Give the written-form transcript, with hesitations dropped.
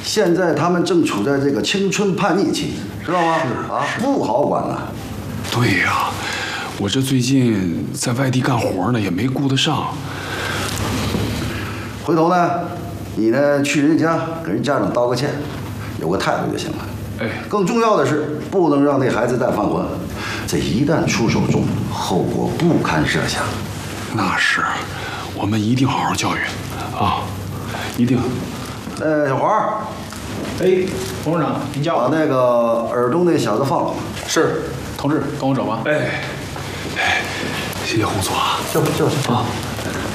现在他们正处在这个青春叛逆期，知道吗？啊，不好管了。 对呀，我这最近在外地干活呢，也没顾得上。 回头呢，你呢去人家给人家长道个歉，有个态度就行了。 哎， 更重要的是，不能让那孩子再犯浑。这一旦出手重，后果不堪设想。 那是，我们一定好好教育，啊，一定。 小黄， 哎，董事长，您叫我。 把那个耳东那小子放了。 是，同志，跟我走吧。 哎，谢谢洪总啊。 就是啊。